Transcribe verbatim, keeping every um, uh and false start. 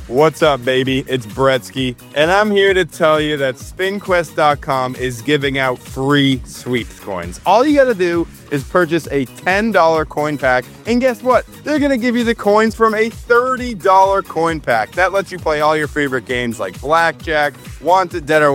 What's up, baby? It's Bretsky, and I'm here to tell you that spin quest dot com is giving out free sweeps coins. All you gotta do is purchase a ten dollar coin pack, and guess what? They're gonna give you the coins from a thirty dollar coin pack. That lets you play all your favorite games like Blackjack, Wanted Dead or